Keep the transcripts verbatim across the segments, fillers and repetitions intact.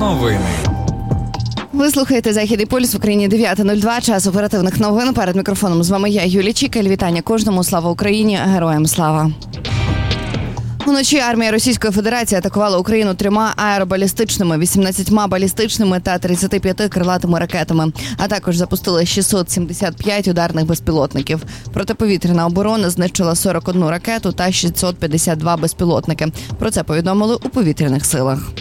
Новини. Ви слухаєте «Західний полюс» в Україні дев'ята нуль два, час оперативних новин. Перед мікрофоном з вами я, Юлія Чікаль. Вітання кожному. Слава Україні! Героям слава! Вночі армія Російської Федерації атакувала Україну трьома аеробалістичними, вісімнадцятьма балістичними та тридцятьма п'ятьма крилатими ракетами, а також запустили шістсот сімдесят п'ять ударних безпілотників. Протиповітряна оборона знищила сорок одну ракету та шістсот п'ятдесят два безпілотники. Про це повідомили у повітряних силах.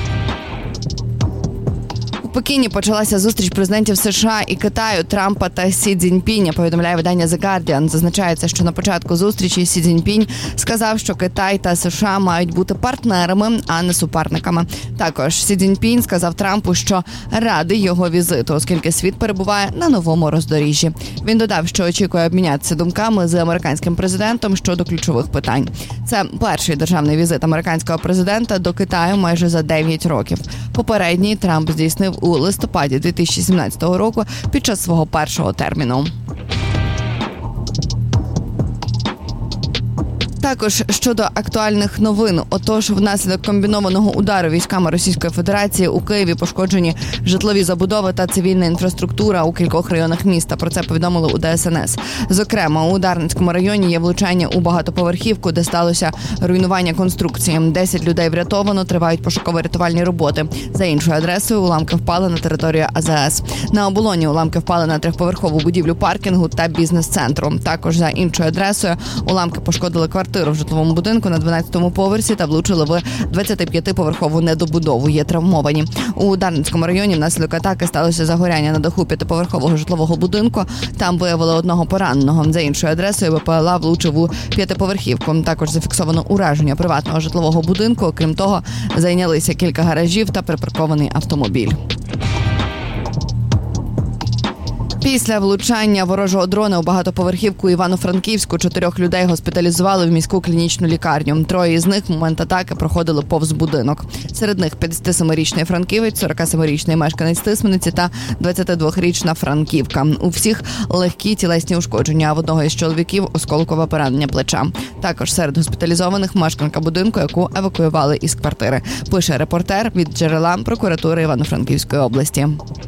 У Пекіні почалася зустріч президентів США і Китаю Трампа та Сі Цзіньпіня, повідомляє видання The Guardian. Зазначається, що на початку зустрічі Сі Цзіньпінь сказав, що Китай та США мають бути партнерами, а не суперниками. Також Сі Цзіньпінь сказав Трампу, що радий його візиту, оскільки світ перебуває на новому роздоріжжі. Він додав, що очікує обмінятися думками з американським президентом щодо ключових питань. Це перший державний візит американського президента до Китаю майже за дев'ять років. Попередній Трамп здійснив у листопаді дві тисячі сімнадцятого року під час свого першого терміну. Також щодо актуальних новин. Отож, внаслідок комбінованого удару військами Російської Федерації у Києві пошкоджені житлові забудови та цивільна інфраструктура у кількох районах міста. Про це повідомили у Де Ес Ен Ес. Зокрема, у Дарницькому районі є влучання у багатоповерхівку, де сталося руйнування конструкції. Десять людей врятовано, тривають пошуково-рятувальні роботи. За іншою адресою уламки впали на територію А Зе Ес. На Оболоні уламки впали на трьохповерхову будівлю паркінгу та бізнес-центру. Також за іншою адресою уламки пошкодили квартиру в житловому будинку на дванадцятому поверсі та влучили в двадцятип'ятиповерхову недобудову. Є травмовані. У Дарницькому районі внаслідок атаки сталося загоряння на даху п'ятиповерхового житлового будинку. Там виявили одного пораненого. За іншою адресою Ве Пе Ел А влучив у п'ятиповерхівку. Також зафіксовано ураження приватного житлового будинку. Окрім того, зайнялися кілька гаражів та припаркований автомобіль. Після влучання ворожого дрона у багатоповерхівку Івано-Франківську чотирьох людей госпіталізували в міську клінічну лікарню. Троє із них в момент атаки проходили повз будинок. Серед них п'ятдесятисемирічний франківець, сорокасемирічний мешканець Тисмениці та двадцятидвохрічна франківка. У всіх легкі тілесні ушкодження, а в одного із чоловіків осколкове поранення плеча. Також серед госпіталізованих мешканка будинку, яку евакуювали із квартири. Пише репортер від джерела прокуратури Івано-Франківської області.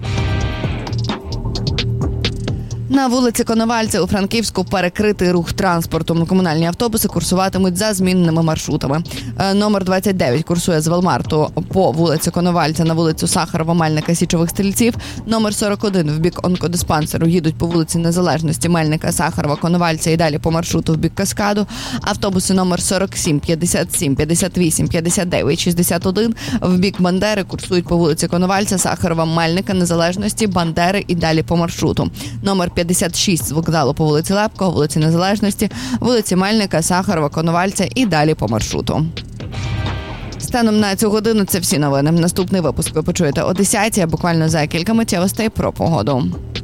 На вулиці Коновальця у Франківську перекритий рух транспорту. Комунальні автобуси курсуватимуть за змінними маршрутами. Номер двадцять дев'ять курсує з Велмарту по вулиці Коновальця на вулицю Сахарова, Мельника, Січових Стрільців. Номер сорок один в бік онкодиспансеру їдуть по вулиці Незалежності, Мельника, Сахарова, Коновальця і далі по маршруту в бік Каскаду. Автобуси номер сорок сім, п'ятдесят сім, п'ятдесят вісім, п'ятдесят дев'ять, шістдесят один в бік Бандери курсують по вулиці Коновальця, Сахарова, Мельника, Незалежності, Бандери і далі по маршруту. Номер п'ятдесят шість з вокзалу по вулиці Лепкого, вулиці Незалежності, вулиці Мельника, Сахарова, Коновальця і далі по маршруту. Станом на цю годину це всі новини. Наступний випуск ви почуєте о десятій, а буквально за кілька миттєвостей про погоду.